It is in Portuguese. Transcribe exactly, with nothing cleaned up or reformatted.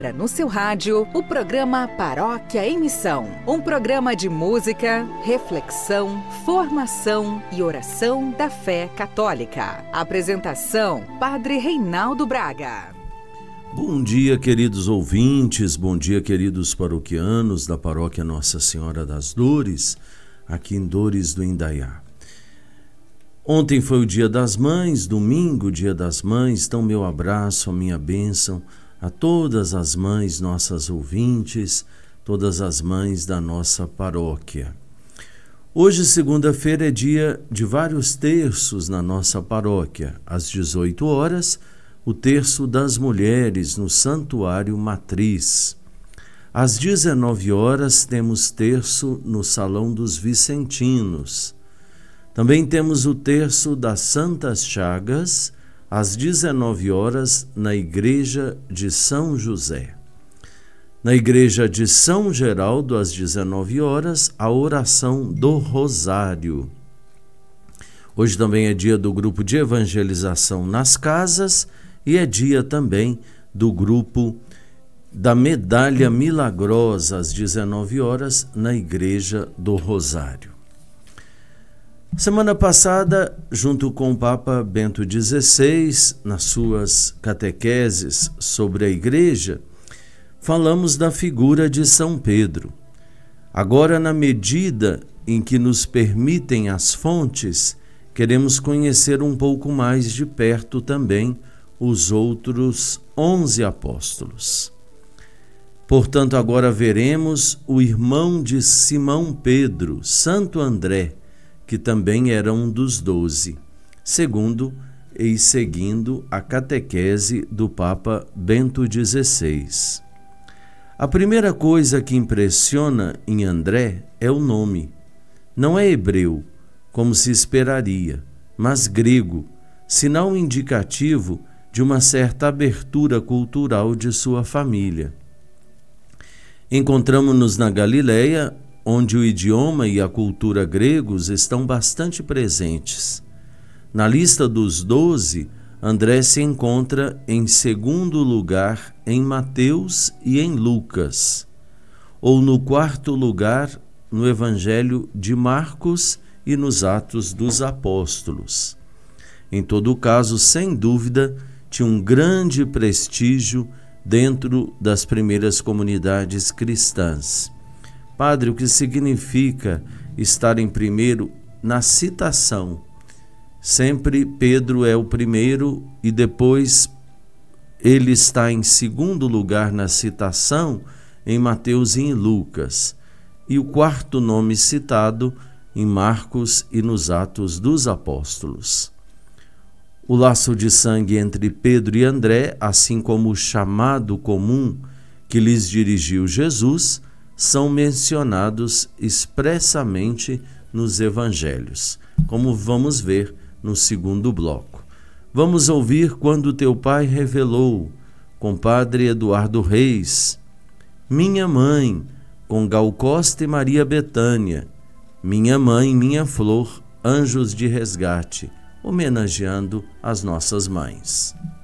No seu rádio, o programa Paróquia em Missão. Um programa de música, reflexão, formação e oração da fé católica. Apresentação, Padre Reinaldo Braga. Bom dia, queridos ouvintes, bom dia, queridos paroquianos da Paróquia Nossa Senhora das Dores, aqui em Dores do Indaiá. Ontem foi o Dia das Mães, domingo, Dia das Mães, então meu abraço, a minha bênção a todas as mães, nossas ouvintes, todas as mães da nossa paróquia. Hoje, segunda-feira, é dia de vários terços na nossa paróquia. Às dezoito horas, o terço das mulheres no Santuário Matriz. Às dezenove horas, temos terço no Salão dos Vicentinos. Também temos o terço das Santas Chagas, às dezenove horas, na Igreja de São José. Na Igreja de São Geraldo, às dezenove horas, a oração do Rosário. Hoje também é dia do grupo de evangelização nas casas e é dia também do grupo da Medalha Milagrosa, às dezenove horas, na Igreja do Rosário. Semana passada, junto com o Papa Bento dezesseis, nas suas catequeses sobre a Igreja, falamos da figura de São Pedro. Agora, na medida em que nos permitem as fontes, queremos conhecer um pouco mais de perto também os outros onze apóstolos. Portanto, agora veremos o irmão de Simão Pedro, Santo André, que também era um dos doze, segundo e seguindo a catequese do Papa Bento dezesseis. A primeira coisa que impressiona em André é o nome. Não é hebreu, como se esperaria, mas grego, sinal indicativo de uma certa abertura cultural de sua família. Encontramos-nos na Galileia, onde o idioma e a cultura gregos estão bastante presentes. Na lista dos doze, André se encontra em segundo lugar em Mateus e em Lucas, ou no quarto lugar no Evangelho de Marcos e nos Atos dos Apóstolos. Em todo caso, sem dúvida, tinha um grande prestígio dentro das primeiras comunidades cristãs. Padre, o que significa estar em primeiro na citação? Sempre Pedro é o primeiro e depois ele está em segundo lugar na citação em Mateus e em Lucas. E o quarto nome citado em Marcos e nos Atos dos Apóstolos. O laço de sangue entre Pedro e André, assim como o chamado comum que lhes dirigiu Jesus, são mencionados expressamente nos evangelhos, como vamos ver no segundo bloco. Vamos ouvir Quando Teu Pai Revelou, com Padre Eduardo Reis, Minha Mãe, com Gal Costa e Maria Bethânia, Minha Mãe, Minha Flor, Anjos de Resgate, homenageando as nossas mães.